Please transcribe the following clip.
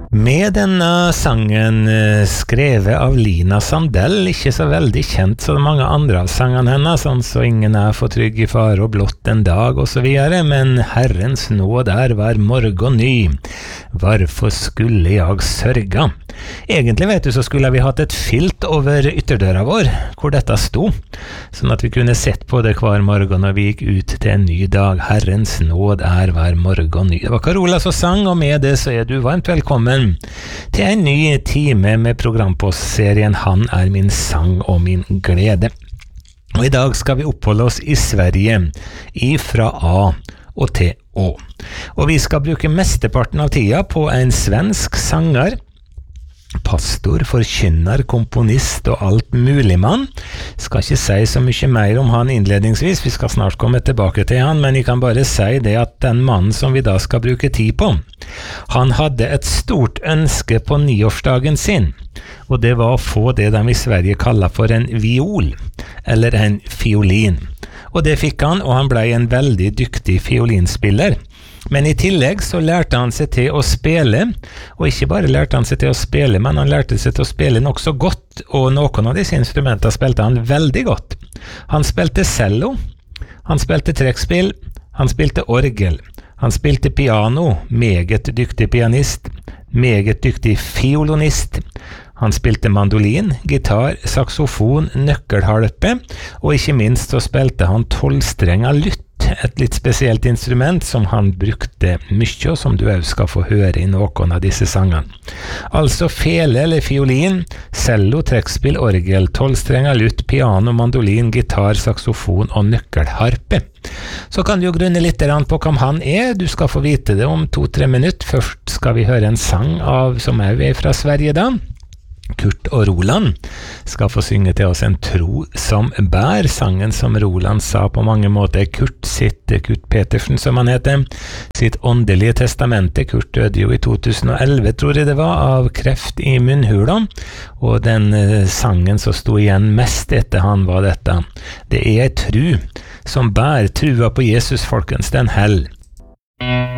Med denne sangen skrevet av Lina Sandell, ikke så veldig kjent som mange andre av sangene henne, sånn så ingen for trygg i fare og blott en dag og så videre, men Herrens nåd var morgen ny. Hvorfor skulle jeg sørge? Egentlig vet du så skulle vi hatt et filt over ytterdøra vår, hvor dette sto, sånn at vi kunne sett på det hver morgen når vi gikk ut til en ny dag. Herrens nåd hver morgen ny. Det var Carola som sang, og med det så du varmt velkommen til en ny time med programpostserien Han min sang og min glede. Og i dag skal vi oppholde oss i Sverige, ifra A og til Å. Og vi skal bruke mesteparten av tida på en svensk sanger, pastor, forkynner, komponist og alt mulig mann. Skal ikke si så mye mer om han innledningsvis, vi skal snart komme tilbake til han, men jeg kan bare si det at den mannen som vi da skal bruke tid på, han hadde et stort ønske på 9-årsdagen sin, og det var å få det de i Sverige kaller for en viol, eller en fiolin. Og det fikk han, og han ble en veldig dyktig fiolinspiller. Men i tillegg så lærte han seg til å spille, og ikke bare lærte han seg til å spille, men han lærte seg til å spille nok så godt, og noen av disse instrumenter spilte han veldig godt. Han spilte cello, han spilte trekkspill, han spilte orgel, han spilte piano, meget dyktig pianist, meget dyktig fiolonist, han spilte mandolin, gitar, saksofon, nøkkelharpe, og ikke minst så spilte han 12-strenga lutt, et litt spesielt instrument som han brukte mye, og som du også skal få høre i noen av disse sangene. Altså fele eller fiolin, cello, trekkspill, orgel, 12-strenga lutt, piano, mandolin, gitar, saksofon og nøkkelharpe. Så kan du jo grunne litt på hvem han du skal få vite det om 2-3 minutter. Først skal vi høre en sang som fra Sverige da. Kurt og Roland skal få synge til oss en tro som bær, sangen som Roland sa på mange måter Kurt Petersen som han heter, sitt åndelige testamente. Kurt døde jo i 2011 tror jeg det var, av kreft i munnhula, og den sangen som sto igjen mest etter han var dette: det ei tru som bær, trua på Jesus folkens, den hell.